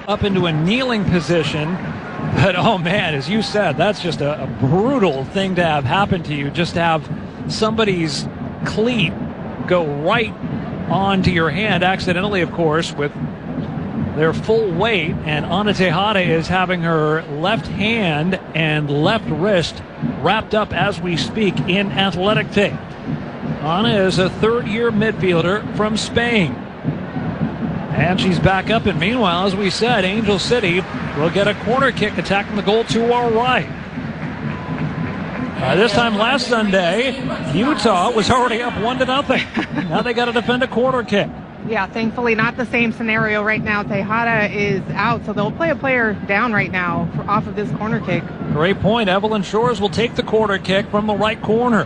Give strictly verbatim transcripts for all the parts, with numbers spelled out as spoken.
up into a kneeling position. But, oh, man, as you said, that's just a, a brutal thing to have happen to you, just to have somebody's cleat go right onto your hand, accidentally, of course, with their full weight. And Ana Tejada is having her left hand and left wrist wrapped up as we speak in athletic tape. Ana is a third-year midfielder from Spain. And she's back up, and meanwhile, as we said, Angel City will get a corner kick attacking the goal to our right. Uh, this time last Sunday, Utah was already up one to nothing. Now they got to defend a corner kick. Yeah, thankfully not the same scenario right now. Tejada is out, so they'll play a player down right now for, off of this corner kick. Great point. Evelyn Shores will take the corner kick from the right corner.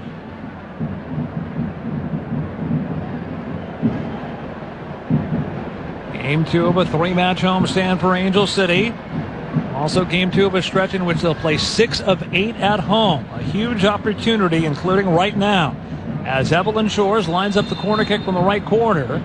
Game two of a three-match homestand for Angel City. Also game two of a stretch in which they'll play six of eight at home. A huge opportunity, including right now, as Evelyn Shores lines up the corner kick from the right corner.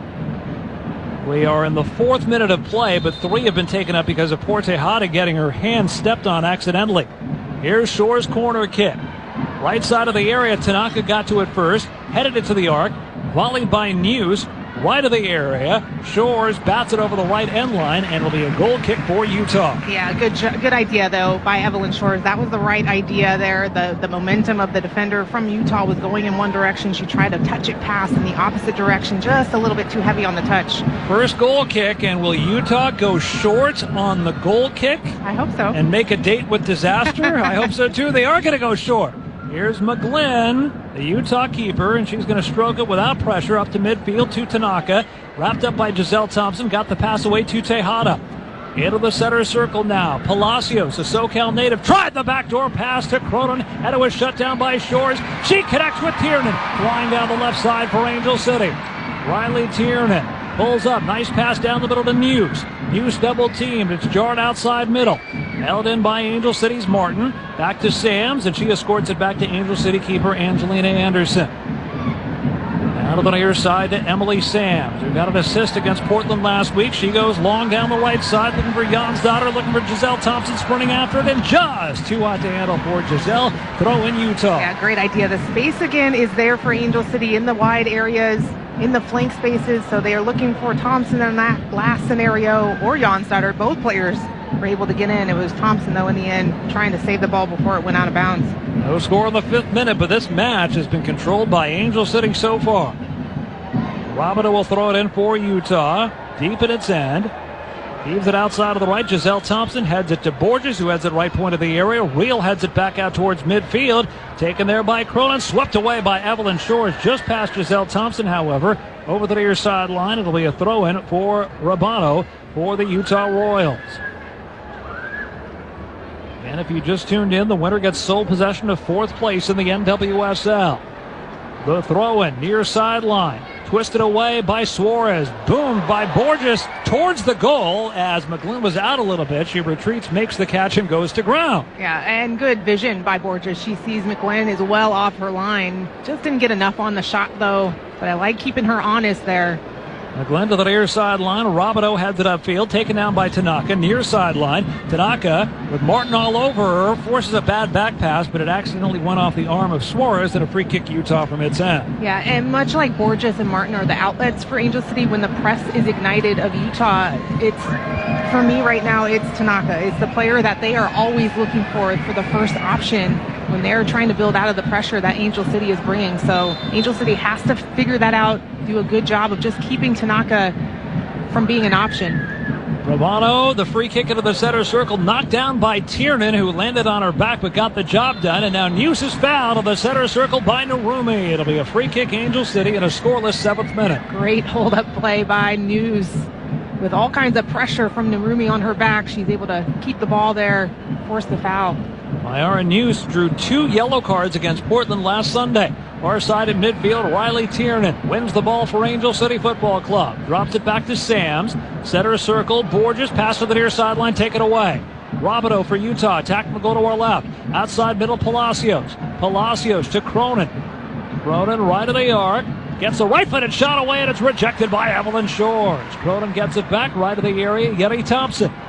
We are in the fourth minute of play, but three have been taken up because of poor Tejada getting her hand stepped on accidentally. Here's Shores' corner kick. Right side of the area, Tanaka got to it first, headed it to the arc, volleyed by News. Right of the area, Shores bats it over the right end line, and it'll be a goal kick for Utah. Yeah, good good idea, though, by Evelyn Shores. That was the right idea there. The, the momentum of the defender from Utah was going in one direction. She tried to touch it pass in the opposite direction, just a little bit too heavy on the touch. First goal kick, and will Utah go short on the goal kick? I hope so. And make a date with disaster? I hope so, too. They are going to go short. Here's McGlynn, the Utah keeper, and she's going to stroke it without pressure up to midfield to Tanaka. Wrapped up by Giselle Thompson, got the pass away to Tejada. Into the center circle now. Palacios, a SoCal native, tried the backdoor pass to Cronin, and it was shut down by Shores. She connects with Tiernan, flying down the left side for Angel City. Riley Tiernan pulls up, nice pass down the middle to News. News double teamed, it's jarred outside middle. Held in by Angel City's Martin. Back to Sams, and she escorts it back to Angel City keeper Angelina Anderson. Out of the near side to Emily Sams, who got an assist against Portland last week. She goes long down the right side, looking for Jonsdottir, looking for Giselle Thompson, sprinting after it, and just too hot to handle for Giselle. Throw in Utah. Yeah, great idea. The space again is there for Angel City in the wide areas, in the flank spaces, so they are looking for Thompson in that last scenario, or Jonsdottir. Both players were able to get in. It was Thompson, though, in the end, trying to save the ball before it went out of bounds. No score in the fifth minute, but this match has been controlled by Angel City so far. Robida will throw it in for Utah, deep at its end. Heaves it outside of the right. Giselle Thompson heads it to Borges, who heads it right point of the area. Reel heads it back out towards midfield. Taken there by Cronin, swept away by Evelyn Shores, just past Giselle Thompson, however. Over the near sideline, it'll be a throw-in for Rabano for the Utah Royals. And if you just tuned in, the winner gets sole possession of fourth place in the N W S L. The throw-in, near sideline. Twisted away by Suarez. Boomed by Borges towards the goal as McGlynn was out a little bit. She retreats, makes the catch, and goes to ground. Yeah, and good vision by Borges. She sees McGlynn is well off her line. Just didn't get enough on the shot, though. But I like keeping her honest there. McGlynn to the near sideline. Robideau heads it upfield, taken down by Tanaka. Near sideline. Tanaka, with Martin all over her, forces a bad back pass, but it accidentally went off the arm of Suarez and a free kick Utah from its end. Yeah, and much like Borges and Martin are the outlets for Angel City, when the press is ignited of Utah, it's, for me right now, it's Tanaka. It's the player that they are always looking for for the first option when they're trying to build out of the pressure that Angel City is bringing. So Angel City has to figure that out, do a good job of just keeping Tanaka from being an option. Romano, the free kick into the center circle, knocked down by Tiernan, who landed on her back but got the job done. And now News is fouled in the center circle by Narumi. It'll be a free kick, Angel City, in a scoreless seventh minute. Great hold-up play by News. With all kinds of pressure from Narumi on her back, she's able to keep the ball there, force the foul. Myara News drew two yellow cards against Portland last Sunday. Far side in midfield, Riley Tiernan wins the ball for Angel City Football Club. Drops it back to Sams. Center circle, Borges, pass to the near sideline, take it away. Robideau for Utah, attack will go to our left. Outside middle, Palacios. Palacios to Cronin. Cronin right of the arc. Gets a right-footed shot away, and it's rejected by Evelyn Shores. Cronin gets it back right of the area. Yeti Thompson